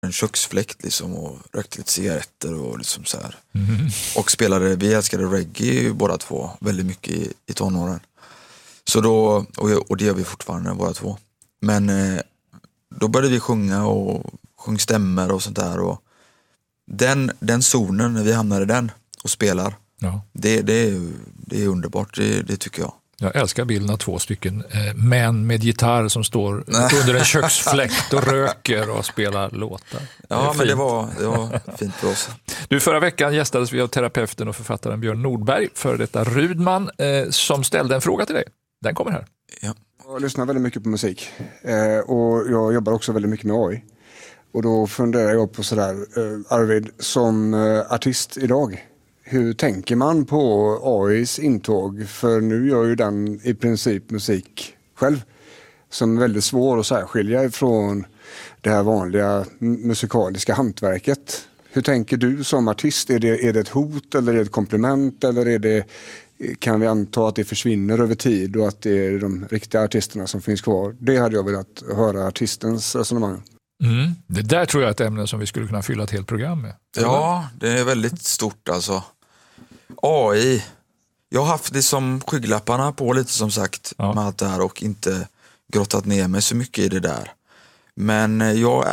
en köksfläkt liksom, och rökte lite cigaretter och liksom så här. Och vi älskade reggae båda två väldigt mycket i tonåren. Så då, och det gör vi fortfarande båda två. Men då började vi sjunga och sjung stämmer och sånt där. Och den zonen, när vi hamnar i den och spelar, det är underbart, det tycker jag. Jag älskar bilden av 2 stycken män med gitarr som står under en köksfläkt och röker och spelar låtar. Ja, men det var fint för oss. Du, förra veckan gästades vi av terapeuten och författaren Björn Nordberg, för detta Rudman, som ställde en fråga till dig. Den kommer här. Ja. Jag lyssnar väldigt mycket på musik och jag jobbar också väldigt mycket med AI. Och då funderar jag på sådär, Arvid, som artist idag, hur tänker man på AIs intåg? För nu gör ju den i princip musik själv, som är väldigt svår att särskilja ifrån det här vanliga musikaliska hantverket. Hur tänker du som artist? Är det ett hot eller är det ett komplement, eller kan vi anta att det försvinner över tid och att det är de riktiga artisterna som finns kvar? Det hade jag velat höra artistens resonemang. Det där tror jag är ett ämne som vi skulle kunna fylla ett helt program med. Ja, det är väldigt stort alltså. AI, jag har haft det som skygglapparna på lite, som sagt, med allt det här, och inte grottat ner mig så mycket i det där. Men jag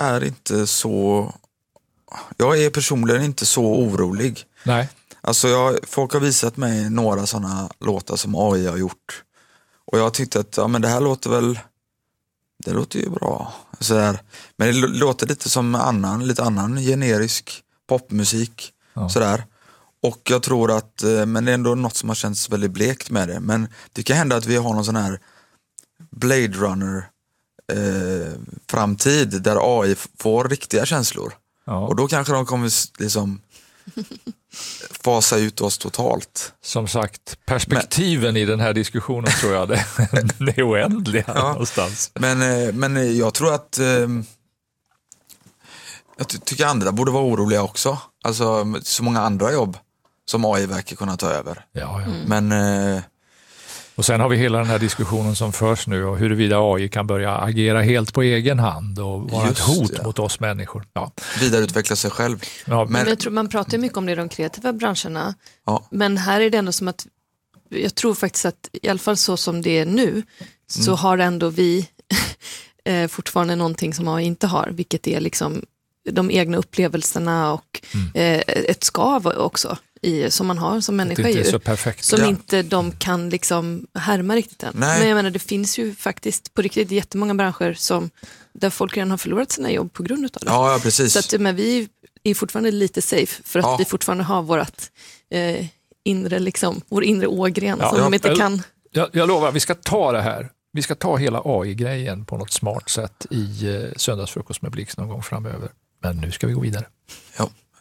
är personligen inte så orolig. Nej. Alltså folk har visat mig några sådana låtar som AI har gjort. Och jag tyckte att men det här det låter ju bra. Så där. Men det låter lite som lite annan generisk popmusik. Sådär. Och jag tror att, men det är ändå något som har känts väldigt blekt med det. Men det kan hända att vi har någon sån här Blade Runner framtid där AI får riktiga känslor. Och då kanske de kommer liksom fasa ut oss totalt. Som sagt, perspektiven i den här diskussionen tror jag det är oändliga någonstans. Men jag tror att jag tycker andra borde vara oroliga också. Alltså så många andra jobb som AI verkar kunna ta över. Ja. Men och sen har vi hela den här diskussionen som förs nu, och huruvida AI kan börja agera helt på egen hand och vara ett hot mot oss människor. Ja. Vidareutveckla sig själv. Ja, men jag tror man pratar mycket om det i de kreativa branscherna. Ja. Men här är det ändå som att jag tror faktiskt att i alla fall så som det är nu så har ändå vi fortfarande någonting som AI inte har, vilket är liksom de egna upplevelserna och ett skav också som man har som människa ju, så perfekt. Som inte de kan liksom härma riktigt än. Men jag menar, det finns ju faktiskt på riktigt jättemånga branscher där folk redan har förlorat sina jobb på grund av det. Ja, precis. Så att, men vi är fortfarande lite safe för att vi fortfarande har vårt inre liksom, vår inre ågren som de inte kan. Jag lovar, vi ska ta det här. Vi ska ta hela AI-grejen på något smart sätt i söndagsfrukost med Blix någon gång framöver. Men nu ska vi gå vidare. Ja.